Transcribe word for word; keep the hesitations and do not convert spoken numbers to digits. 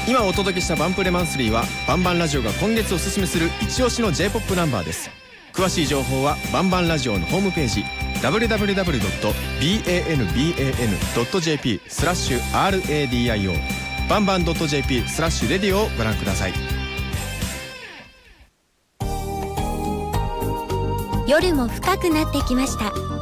今お届けしたバンプレマンスリーはバンバンラジオが今月おすすめする一押しの J-ポップ ナンバーです。詳しい情報はバンバンラジオのホームページ ダブリューダブリューダブリュードットバンバンドットジェーピー スラッシュ アールエーディーアイオー バンバン .jp スラッシュレディオをご覧ください。 夜も深くなってきました。